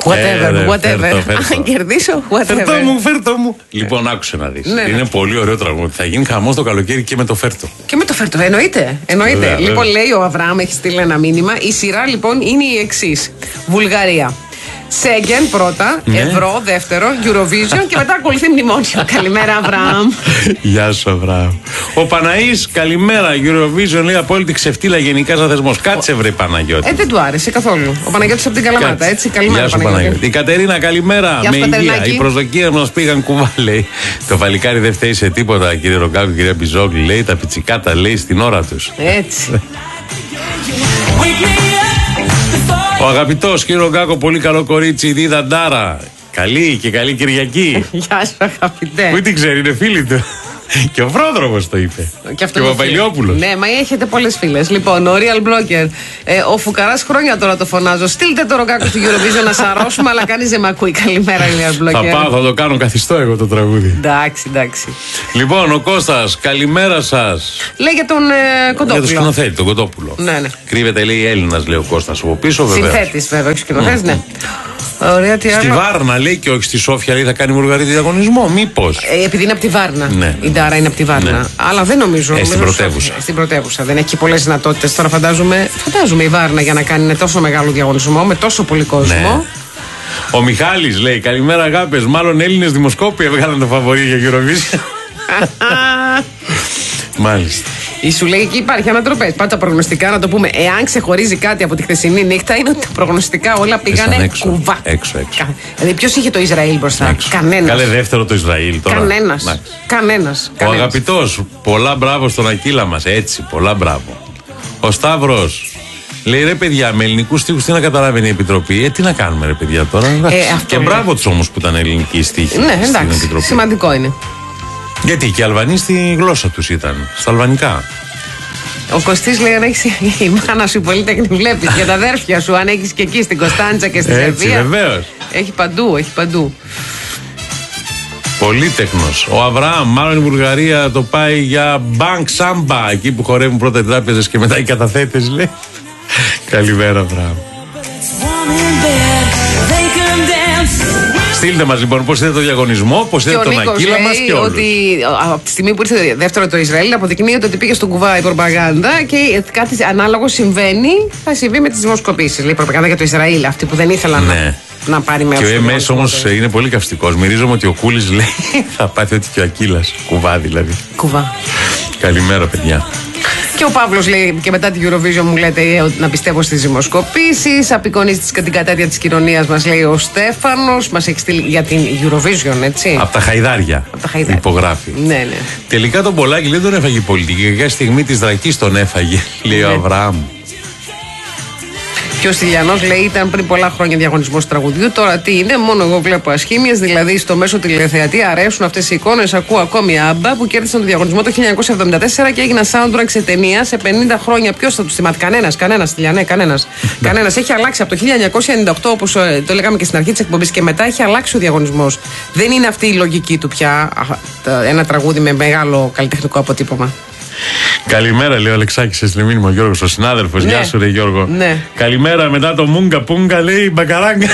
Whatever. Αν κερδίσω, whatever. Φέρτο μου. Λοιπόν, άκουσε να δεις. Είναι πολύ ωραίο τραγούδι. Θα γίνει χαμός το καλοκαίρι και με το φέρτο. Και με το φέρτο, εννοείται. Λοιπόν, λέει ο Αβραάμ, έχει στείλει ένα μήνυμα. Η σειρά λοιπόν είναι η εξής: Βουλγαρία. Σέγγεν πρώτα, Ευρώ δεύτερο, Eurovision και μετά ακολουθεί μνημόνιο. Καλημέρα, Αβραάμ. Γεια σου, Αβραάμ. Ο Παναής, καλημέρα. Eurovision λέει απόλυτη ξεφτύλα γενικά σαν θεσμός. Κάτσε, βρε Παναγιώτη. Δεν του άρεσε καθόλου. Ο Παναγιώτης από την Καλαμάτα, έτσι. Καλημέρα, Παναγιώτη. Η Κατερίνα, καλημέρα. Με υγεία. Οι προσδοκίες μας πήγαν κουβά, λέει. Το βαλικάρι δεν φταίει σε τίποτα, κύριε Ρογκάκο, κυρία Μπιζόγλη, λέει. Τα πιτσικάτα, λέει, στην ώρα τους. Έτσι. Ο αγαπητός κύριο Γκάκο, πολύ καλό κορίτσι, Δίδα Ντάρα. Καλή και καλή Κυριακή. Γεια σου, αγαπητέ. Πού την ξέρει, είναι φίλη του. Και ο Πρόδρομος το είπε. Και ο Παπαλιόπουλος. Ναι, μα έχετε πολλές φίλες. Λοιπόν, ο Real Blocker. Ο Φουκαράς χρόνια τώρα το φωνάζω. Στείλτε το Ρογκάκο στο Eurovision να σαρώσουμε, αλλά κανείς δεν με ακούει. Καλημέρα, Real Blocker. Θα πάω, θα το κάνω καθιστό εγώ το τραγούδι. Εντάξει. Λοιπόν, ο Κώστας, καλημέρα σας. Λέει για τον Κοντόπουλο. Για τον σκηνοθέτη, τον Κοντόπουλο. Ναι. Κρύβεται, λέει, Έλληνας, λέει ο Κώστας από πίσω, βέβαια. Συνθέτης, βέβαια, όχι σκηνοθέτης, ναι. Ωραία, τι στη Βάρνα λέει και όχι στη Σόφια, λέει θα κάνει Βουλγαρία διαγωνισμό. Μήπως. Επειδή είναι από τη Βάρνα. Ναι. Η Ντάρα είναι από τη Βάρνα. Ναι. Αλλά δεν νομίζω. Στην πρωτεύουσα. Στην πρωτεύουσα. Δεν έχει πολλές δυνατότητες. Τώρα φαντάζομαι η Βάρνα για να κάνει τόσο μεγάλο διαγωνισμό με τόσο πολύ κόσμο. Ναι. Ο Μιχάλης λέει καλημέρα αγάπες. Μάλλον Έλληνες δημοσκόποι έβγαλαν το φαβορί για Eurovision. Μάλιστα. Σου λέει εκεί υπάρχει ανατροπές. Πάντα προγνωστικά να το πούμε. Εάν ξεχωρίζει κάτι από τη χθεσινή νύχτα, είναι ότι τα προγνωστικά όλα πήγανε κουβά. Έξω. Δηλαδή, ποιος είχε το Ισραήλ μπροστά? Κανένας. Καλέ δεύτερο το Ισραήλ τώρα. Κανένας. Ο αγαπητός, πολλά μπράβο στον Ακύλα μας. Έτσι, πολλά μπράβο. Ο Σταύρος. Λέει ρε παιδιά, με ελληνικούς στίχους τι να καταλάβαινε η Επιτροπή. Τι να κάνουμε, ρε παιδιά τώρα. Και μπράβο τους όμως που ήταν ελληνικοί στίχοι. Ναι, εντάξει. Σημαντικό είναι. Γιατί και οι Αλβανοί στη γλώσσα τους ήταν, στα αλβανικά. Ο Κωστής λέει: αν έχεις η μάνα σου πολυτέχνη, βλέπεις για τα αδέρφια σου, αν έχεις και εκεί στην Κωνσταντσα και στη Σερβία. Βεβαίως. Έχει παντού. Πολύτεχνος. Ο Αβραάμ, μάλλον η Βουλγαρία το πάει για bank samba, εκεί που χορεύουν πρώτα οι τράπεζες και μετά οι καταθέτες, λέει. Καλημέρα, Αβραάμ. Στείλτε μας λοιπόν πώς είδε το διαγωνισμό, πώς είδε τον Ακύλα μας και όλους. Ότι από τη στιγμή που ήρθε δεύτερο το Ισραήλ, αποδεικνύεται ότι πήγε στον κουβά η προπαγάνδα και κάτι ανάλογο θα συμβεί με τις δημοσκοπήσεις. Λέει η προπαγάνδα για το Ισραήλ, αυτή που δεν ήθελαν να πάρει μέρος. Και ο ΕΜΕΣ όμως είναι πολύ καυστικός. Μυρίζομαι ότι ο Κούλης λέει θα πάθει ότι και ο Ακύλας. Κουβά δηλαδή. Κουβά. Καλημέρα, παιδιά. Και ο Παύλος λέει και μετά την Eurovision μου λέτε να πιστεύω στις δημοσκοπήσεις. Απεικονίζει την κατάτια της κοινωνίας μας, λέει ο Στέφανος. Μας έχει στείλει για την Eurovision, έτσι. Από τα χαϊδάρια. Υπογράφει. Ναι. Τελικά τον Πολάκη δεν τον έφαγε η πολιτική. Για στιγμή της Δρακής τον έφαγε, λέει ο Αβραάμ. Και ο Στυλιανός λέει ήταν πριν πολλά χρόνια διαγωνισμός τραγουδιού. Τώρα τι είναι, μόνο εγώ βλέπω ασχήμιες. Δηλαδή στο μέσο τηλεθεατή αρέσουν αυτές οι εικόνες. Ακούω ακόμη Άμπα που κέρδισαν το διαγωνισμό το 1974 και έγιναν soundtrack σε ταινία σε 50 χρόνια. Ποιος θα τους θυμάται? Κανένας, Στυλιανέ, κανένας. Έχει αλλάξει από το 1998, όπως το λέγαμε και στην αρχή της εκπομπής, και μετά έχει αλλάξει ο διαγωνισμός. Δεν είναι αυτή η λογική του πια. Ένα τραγούδι με μεγάλο καλλιτεχνικό αποτύπωμα. Καλημέρα, λέει ο Αλεξάκης, έστειλε μήνυμα ο Γιώργος, ο συνάδελφος. Ναι. Γεια σου, ρε Γιώργο. Ναι. Καλημέρα, μετά το Μούγκα Πούγκα, λέει μπακαράγκα.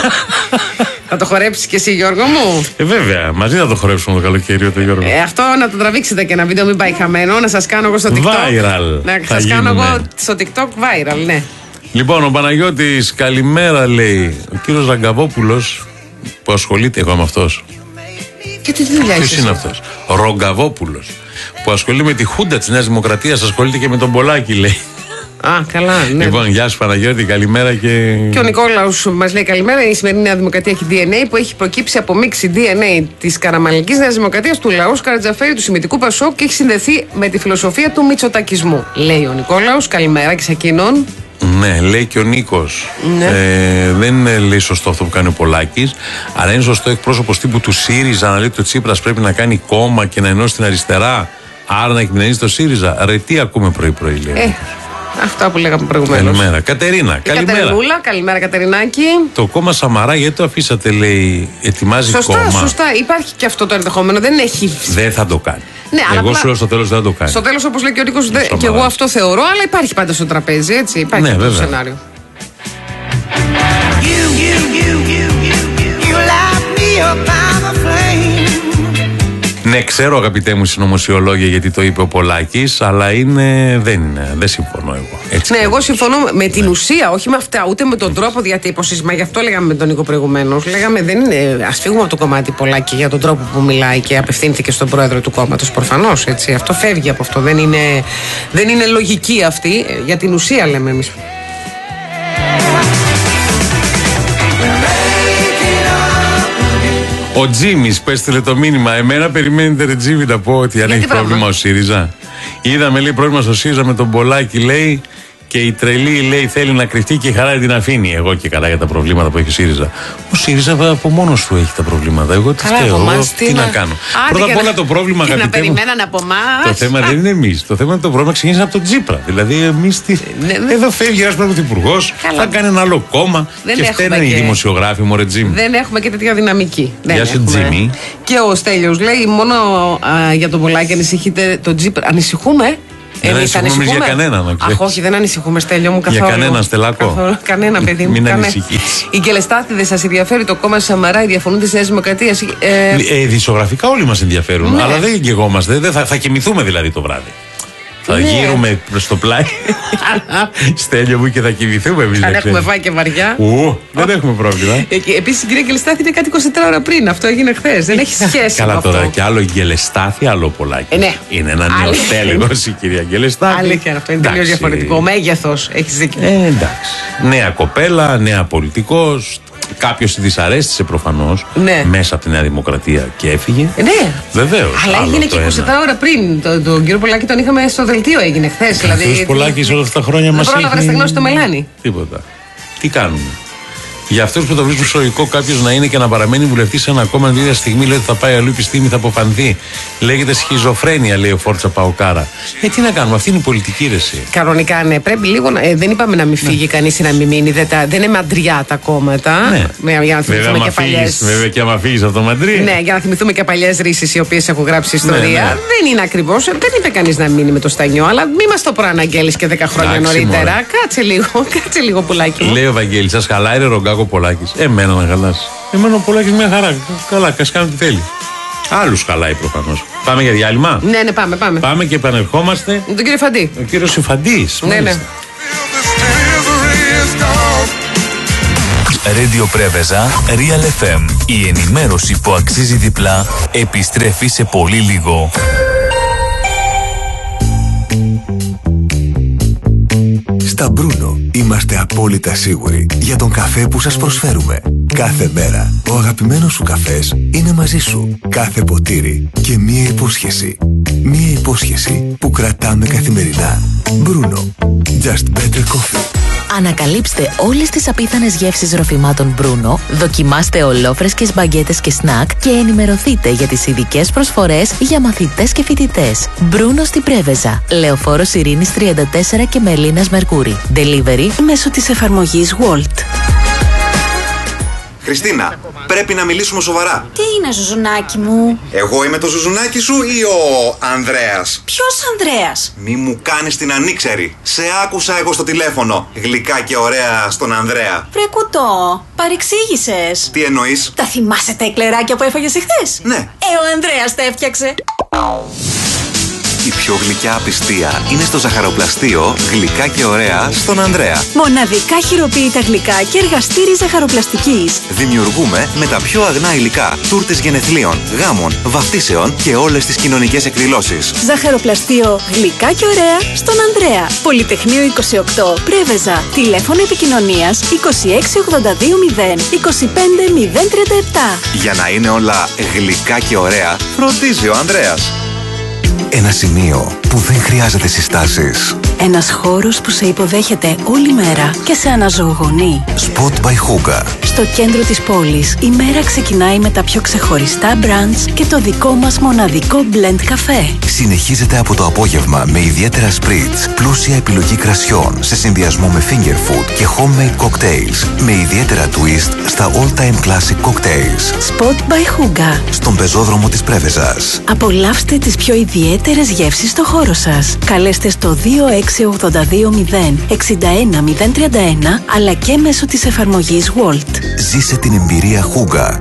Θα το χορέψεις και εσύ, Γιώργο μου? Βέβαια, μαζί θα το χορέψουμε το καλοκαίρι, το Γιώργο. Αυτό να το τραβήξετε και ένα βίντεο, μην πάει χαμένο. Να σας κάνω εγώ στο TikTok. Viral. Να σας κάνω εγώ στο TikTok viral, ναι. Λοιπόν, ο Παναγιώτης, καλημέρα, λέει. Ο κύριος Ραγκαβόπουλος που ασχολείται, εγώ είμαι αυτός. Και τι δουλειά είσαι? Ποιος είναι αυτός? Ρογκαβόπουλος. Που ασχολείται με τη Χούντα της Νέας Δημοκρατίας, ασχολείται και με τον Πολάκη, λέει. Α, καλά, ναι. Λοιπόν, γεια σου Παναγιώτη, καλημέρα και. Και ο Νικόλαος μας λέει καλημέρα. Η σημερινή Νέα Δημοκρατία έχει DNA που έχει προκύψει από μίξη DNA της καραμανλικής Νέας Δημοκρατίας, του Λαός Καρατζαφέρη, του Σημιτικού Πασόκ και έχει συνδεθεί με τη φιλοσοφία του μητσοτακισμού. Λέει ο Νικόλαος, καλημέρα και σε εκείνον. Ναι, λέει και ο Νίκος. Ναι. Δεν είναι, λέει, σωστό αυτό που κάνει ο Πολάκης, αλλά είναι σωστό εκπρόσωπος τύπου του ΣΥΡΙΖΑ να λέει ότι ο Τσίπρας πρέπει να κάνει κόμμα και να ενώσει την αριστερά. Άρα να εκμηνήσει το ΣΥΡΙΖΑ. Ρε, τι ακούμε πρωί-πρωί, λέει. Αυτά που λέγαμε προηγουμένως. Καλημέρα. Κατερίνα, καλημέρα. Κατερινούλα, καλημέρα Κατερινάκη. Το κόμμα Σαμαρά, γιατί το αφήσατε, λέει, ετοιμάζει κόμμα. Σωστά, υπάρχει και αυτό το ενδεχόμενο. Δεν έχει. Δεν θα το κάνει. Ναι, εγώ σου λέω στο τέλος δεν θα το κάνει. Στο τέλος, όπως λέει και ο Νίκος, και εγώ αυτό θεωρώ, αλλά υπάρχει πάντα στο τραπέζι, έτσι. Υπάρχει αυτό το σενάριο. Ναι, ξέρω αγαπητέ μου συνωμοσιολόγια γιατί το είπε ο Πολάκης, αλλά δεν συμφωνώ εγώ. Έτσι ναι, εγώ συμφωνώ με την ουσία, όχι με αυτά, ούτε με τον τρόπο διατύπωσης. Μα γι' αυτό λέγαμε με τον Νίκο προηγουμένως. Λέγαμε δεν είναι. Ας φύγουμε από το κομμάτι Πολάκη για τον τρόπο που μιλάει και απευθύνθηκε στον πρόεδρο του κόμματος. Προφανώς έτσι. Αυτό φεύγει από αυτό. Δεν είναι λογική αυτή. Για την ουσία λέμε εμείς. Ο Τζίμις που έστειλε το μήνυμα, εμένα περιμένετε ρε Τζίμι να πω ότι αν έχει πρόβλημα ο ΣΥΡΙΖΑ. Είδαμε λέει πρόβλημα στο ΣΥΡΙΖΑ με τον Πολάκη λέει και η τρελή λέει θέλει να κρυφτεί και η χαρά την αφήνει. Εγώ και καλά για τα προβλήματα που έχει ο ΣΥΡΙΖΑ. Ο ΣΥΡΙΖΑ από μόνος του έχει τα προβλήματα. Εγώ τι φταίω, τι να κάνω. Πρώτα απ' όλα το πρόβλημα αγαπητέ μου. Περιμέναν από εμάς. Το θέμα δεν είναι εμείς. Το θέμα είναι το πρόβλημα ξεκίνησε από τον Τσίπρα. Δηλαδή εμείς εδώ φεύγει ένας πρωθυπουργός, θα κάνει ένα άλλο κόμμα και φταίνε οι δημοσιογράφοι μου ρε Τζίμι. Δεν έχουμε και τέτοια δυναμική. Γεια σου Τζίμι. Και ο Στέλιος λέει μόνο για τον Πολάκη ανησυχείτε τον Τσίπρα. Ανησυχούμε. Δεν ανησυχούμε για κανέναν. Αχ, όχι, δεν ανησυχούμε, Στέλιο μου καθόλου. Για κανέναν, Στελάκο. Κανένα, παιδί μου. Μην ανησυχείς. Οι Κελεστάθηδες, σας ενδιαφέρει το κόμμα Σαμαρά, οι διαφωνούντες της Νέας Δημοκρατίας? Δισογραφικά όλοι μας ενδιαφέρουν. Ναι. Αλλά δεν γεγόμαστε. Θα κοιμηθούμε δηλαδή το βράδυ. Θα γύρουμε προς το πλάι. Στέλιο μου και θα κοιμηθούμε εμείς. Αν έχουμε φάει και βαριά. Δεν έχουμε πρόβλημα. Επίσης η κυρία Γκελεστάθη είναι κάτι 24 ώρα πριν. Αυτό έγινε χθες. Δεν έχει σχέση. Καλά τώρα και άλλο η Γκελεστάθη, άλλο Πολάκη. Ναι. Είναι ένα νεοτέλεγος η κυρία Γκελεστάθη. Αλήθεια, αυτό είναι τελείως διαφορετικό. Μέγεθος, έχεις δίκιο. Εντάξει. Νέα κοπέλα, νέα πολιτικός. Κάποιος τη δυσαρέστησε προφανώς μέσα από τη Νέα Δημοκρατία και έφυγε. Ναι. Βεβαίως. Αλλά έγινε και 24 ώρα πριν. Τον κύριο Πολάκη τον είχαμε στο δελτίο, έγινε χθες. Δηλαδή. Ο Πολάκης όλα αυτά τα χρόνια μας έχει. Δεν πρόλαβα να στεγνώσει το μελάνι. Τίποτα. Τι κάνουμε. Για αυτούς που το βρίσκουν σοϊκό κάποιος να είναι και να παραμένει βουλευτής σε ένα κόμμα την ίδια στιγμή λέει ότι θα πάει αλλού η επιστήμη, θα αποφανθεί. Λέγεται σχιζοφρένεια, λέει ο Φόρτσα Παοκάρα. Τι να κάνουμε, αυτή είναι η πολιτική ρεση. Κανονικά, ναι, πρέπει λίγο. Δεν είπαμε να μην φύγει κανείς ή να μην μείνει. Δεν είναι μαντριά τα κόμματα. Ναι. Για να θυμηθούμε και παλιές. Βέβαια και άμα φύγεις από το μαντρί. Ναι, για να θυμηθούμε και παλιές ρίσεις οι οποίες έχουν γράψει ιστορία. Ναι. Δεν είναι ακριβώς. Δεν είπε κανείς να μείνει με το στανιό, αλλά μη μας το προαναγγέλεις και 10 χρόνια νωρίτερα. Κάτσε λίγο πουλάκι μου. Λέει ο Βαγγέλης, σας χαλάει ρε Ρογκάκο Πολάκης. Εμένα να χαλάσει. Εμένα ο Πολάκης μια χαρά. Καλά, ας κάνει τι θέλει. Άλλους χαλάει προφανώς. Πάμε για διάλειμμα. Ναι, πάμε. Πάμε και επανερχόμαστε. Με τον κύριο Φαντή. Ο κύριος Ιφαντής. Ναι. Radio Πρέβεζα, Real FM. Η ενημέρωση που αξίζει διπλά επιστρέφει σε πολύ λίγο. Στα Μπρούνο είμαστε απόλυτα σίγουροι για τον καφέ που σας προσφέρουμε. Κάθε μέρα ο αγαπημένος σου καφές είναι μαζί σου. Κάθε ποτήρι και μία υπόσχεση. Μία υπόσχεση που κρατάμε καθημερινά. Μπρούνο. Just better coffee. Ανακαλύψτε όλες τις απίθανες γεύσεις ροφημάτων Μπρούνο, δοκιμάστε ολόφρεσκες μπαγκέτες και σνακ και ενημερωθείτε για τις ειδικές προσφορές για μαθητές και φοιτητές. Μπρούνο στην Πρέβεζα, Λεωφόρος Ειρήνης 34 και Μελίνας Μερκούρη. Delivery μέσω της εφαρμογής Wolt. Χριστίνα, πρέπει να μιλήσουμε σοβαρά. Τι είναι, Ζουζουνάκι μου? Εγώ είμαι το Ζουζουνάκι σου ή ο Ανδρέας? Ποιος Ανδρέας? Μη μου κάνεις την ανήξερη. Σε άκουσα εγώ στο τηλέφωνο. Γλυκά και ωραία στον Ανδρέα. Βρε κουτό, παρεξήγησες. Τι εννοείς? Τα θυμάσαι τα εκλεράκια που έφαγες εχθές? Ναι. Ο Ανδρέας τα έφτιαξε. Η πιο γλυκιά απιστία είναι στο ζαχαροπλαστείο Γλυκά και ωραία στον Ανδρέα. Μοναδικά χειροποίητα γλυκά και εργαστήρι ζαχαροπλαστικής. Δημιουργούμε με τα πιο αγνά υλικά τούρτες γενεθλίων, γάμων, βαφτίσεων και όλες τις κοινωνικές εκδηλώσεις. Ζαχαροπλαστείο Γλυκά και ωραία στον Ανδρέα. Πολυτεχνείο 28 Πρέβεζα. Τηλέφωνο επικοινωνίας 26820 25037. Για να είναι όλα γλυκά και ωραία, φροντίζει ο Ανδρέας. Ένα σημείο που δεν χρειάζεται συστάσεις. Ένας χώρος που σε υποδέχεται όλη μέρα και σε αναζωογονεί. Spot by Hookah. Στο κέντρο της πόλης, η μέρα ξεκινάει με τα πιο ξεχωριστά brunch και το δικό μας μοναδικό blend καφέ. Συνεχίζεται από το απόγευμα με ιδιαίτερα spritz, πλούσια επιλογή κρασιών σε συνδυασμό με finger food και homemade cocktails, με ιδιαίτερα twist στα all-time classic cocktails. Spot by Hookah. Στον πεζόδρομο της Πρέβεζας. Απολαύστε τις πιο ιδιαίτερες γεύσεις στο χώρο σας. Καλέστε στο 26820 61031 αλλά και μέσω της εφαρμογής Wolt. Ζήσε την εμπειρία Hookah